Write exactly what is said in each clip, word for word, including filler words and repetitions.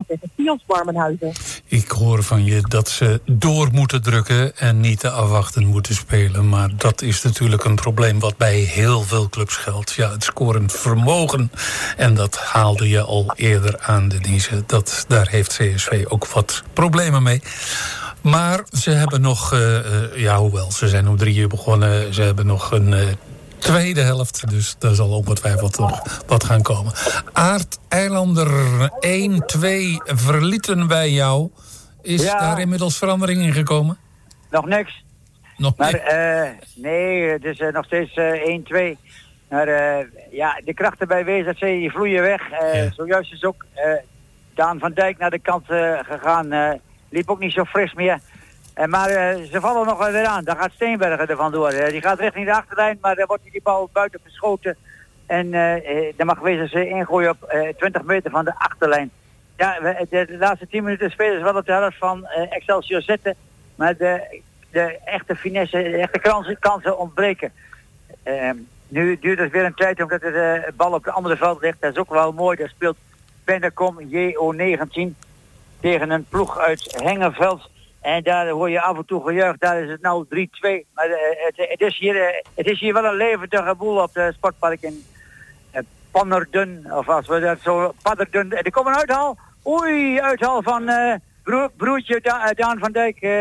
tegen Fios Warmenhuizen. Ik hoor van je dat ze door moeten drukken en niet te afwachten moeten spelen. Maar dat is natuurlijk een probleem wat bij heel veel clubs geldt. Ja, het scorend vermogen. En dat haalde je al eerder aan, Denise. Dat, daar heeft C S V ook wat problemen mee. Maar ze hebben nog, uh, uh, ja, hoewel, ze zijn om drie uur begonnen. Ze hebben nog een uh, tweede helft. Dus daar zal ongetwijfeld nog wat gaan komen. Aart Eilander, één twee verlieten wij jou. Is ja. daar inmiddels verandering in gekomen? Nog niks. Nog maar niks? Uh, nee, het is uh, nog steeds uh, één twee. Maar uh, ja, de krachten bij W Z C die vloeien weg. Uh, ja. Zojuist is ook uh, Daan van Dijk naar de kant uh, gegaan. Uh, liep ook niet zo fris meer. Uh, maar uh, ze vallen nog wel weer aan. Daar gaat Steenbergen er vandoor. Uh, die gaat richting de achterlijn, maar dan wordt die bal buiten geschoten. En uh, uh, dan mag W Z C ingooien op uh, twintig meter van de achterlijn. Ja, we, de, de laatste tien minuten spelen ze wel op de helft van uh, Excelsior zetten. Maar de, de echte finesse, de echte kansen, kansen ontbreken. Uh, nu duurt het weer een tijd omdat de uh, bal op de andere veld ligt. Dat is ook wel mooi. Daar speelt Bennekom J O negentien tegen een ploeg uit Hengenveld. En daar hoor je af en toe gejuich. Daar is het nou drie twee. Maar uh, het, het, is hier, uh, het is hier wel een levendige boel op het sportpark in uh, Pannerden. Of als we dat zo... Pannerden. Er komt een uithaal. Oei, uithaal van uh, broer, broertje da, uh, Daan van Dijk. Uh,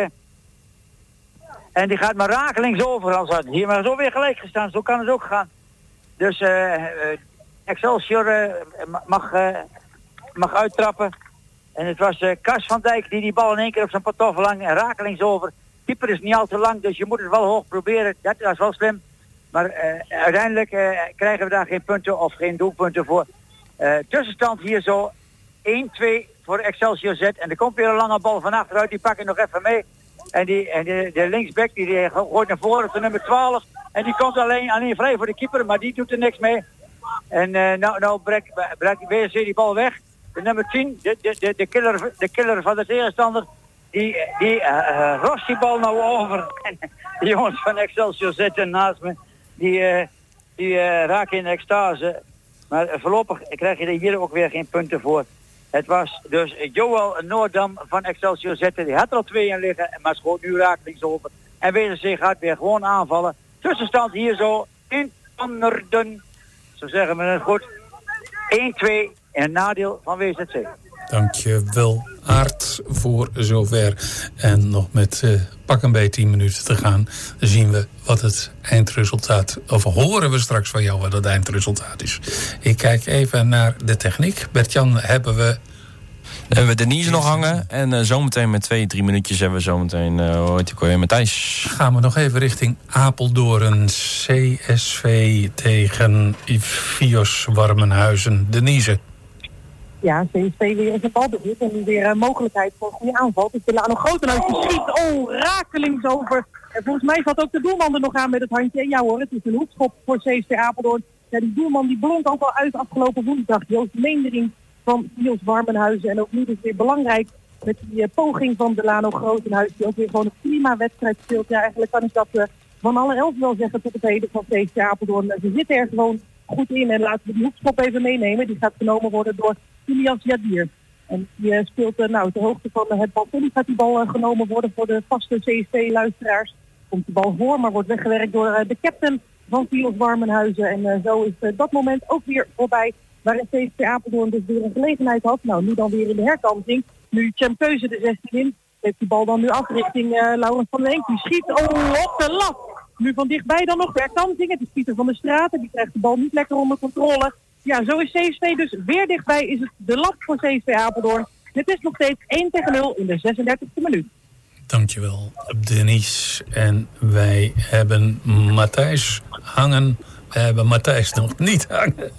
en die gaat maar rakelings over. Als het hier maar zo weer gelijk gestaan. Zo kan het ook gaan. Dus uh, uh, Excelsior uh, mag, uh, mag uittrappen. En het was uh, Kas van Dijk die die bal in één keer op zijn pantoffel lang en rakelings over. Keeper is niet al te lang, dus je moet het wel hoog proberen. Dat is wel slim. Maar uh, uiteindelijk uh, krijgen we daar geen punten of geen doelpunten voor. Uh, tussenstand hier zo één twee voor Excelsior Z. En er komt weer een lange bal van achteruit. Die pakken nog even mee. En, die, en de, de linksback die, die gooit naar voren op de nummer twaalf. En die komt alleen, alleen vrij voor de keeper, maar die doet er niks mee. En uh, nou, nou brengt W S C die bal weg. De nummer tien, de, de, de, de, killer, de killer van de tegenstander, die, die uh, rost die bal nou over. En de jongens van Excelsior zitten naast me. Die, uh, die uh, raken in extase. Maar uh, voorlopig krijg je er hier ook weer geen punten voor. Het was dus Joël Noordam van Excelsior zetten. Die had er al twee in liggen, maar schoot nu rakelings over. En W S C gaat weer gewoon aanvallen. Tussenstand hier zo in Pannerden. Zo zeggen we het goed. één twee. En een nadeel van W Z C. Dank je wel, Aart, voor zover. En nog met uh, pak een beetje tien minuten te gaan, zien we wat het eindresultaat, of horen we straks van jou wat het eindresultaat is. Ik kijk even naar de techniek. Bert-Jan, hebben we... Dan hebben we Denise nog hangen. En uh, zometeen met twee, drie minuutjes hebben we zometeen, uh, hoe heet die, Matthijs. Gaan we nog even richting Apeldoorn. C S V tegen Fios Warmenhuizen. Denise. Ja, C S V weer in zijn balbezit en nu weer een mogelijkheid voor een goede aanval. Dus de Lano Grotenhuis die schiet, oh, rakelings over. En volgens mij zat ook de doelman er nog aan met het handje. En ja hoor, het is een hoekschop voor C S V Apeldoorn. Ja, die doelman die blonk ook al uit afgelopen woensdag. Joost Meendering van Fios Warmenhuizen. En ook nu dus weer belangrijk met die uh, poging van de Lano Grotenhuis. Die ook weer gewoon een prima wedstrijd speelt. Ja, eigenlijk kan ik dat uh, van alle elf wel zeggen tot het heden van C S V Apeldoorn. Uh, ze zitten er gewoon goed in en laten we die hoekschop even meenemen. Die gaat genomen worden door Ilias Jadier. En die uh, speelt uh, nou ter hoogte van uh, het balkon. Die gaat die bal uh, genomen worden voor de vaste C S V-luisteraars. Komt de bal voor, maar wordt weggewerkt door uh, de captain van Fios Warmenhuizen. En uh, zo is uh, dat moment ook weer voorbij. Waarin C S V Apeldoorn dus weer een gelegenheid had. Nou, nu dan weer in de herkansing. Nu Tjem Keuze de zestien in. Heeft die bal dan nu af richting uh, Laurens van den Enk. Die schiet oh, op de lat. Nu van dichtbij dan nog de herkansing. Het is Pieter van der Straten. Die krijgt de bal niet lekker onder controle. Ja, zo is C S V dus weer dichtbij. Is het de lat voor C S V Apeldoorn. Het is nog steeds één tegen nul in de zesendertigste minuut. Dankjewel, Denise. En wij hebben Matthijs hangen. We hebben Matthijs nog niet hangen.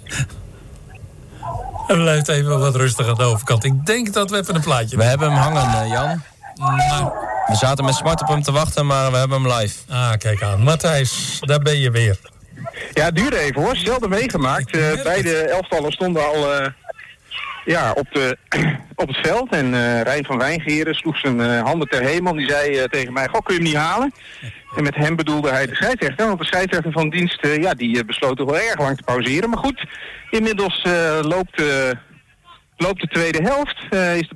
Hij blijft even wat rustig aan de overkant. Ik denk dat we even een plaatje... We hebben hem hangen, uh, Jan. Maar... We zaten met smart op hem te wachten, maar we hebben hem live. Ah, kijk aan. Matthijs, daar ben je weer. Ja, het duurde even hoor. Zelden meegemaakt. Uh, beide elftallen stonden al uh, ja, op, de, op het veld. En uh, Rijn van Wijngeren sloeg zijn uh, handen ter hemel. Die zei uh, tegen mij, goh, kun je hem niet halen? En met hem bedoelde hij de scheidsrechter. Want de scheidsrechter van dienst, uh, ja, die uh, besloot toch wel erg lang te pauzeren. Maar goed, inmiddels uh, loopt, uh, loopt de tweede helft. Uh, is de